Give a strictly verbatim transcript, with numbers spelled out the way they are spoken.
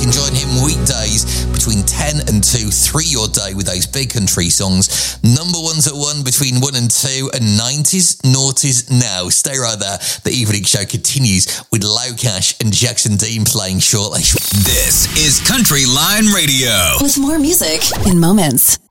can join him weekdays between ten and two, three your day with those big country songs. Number ones at one, between one and two, and nineties, noughties now. Stay right there. The evening show continues with Low Cash and Jackson Dean playing shortly. This is Country Line Radio. With more music in moments.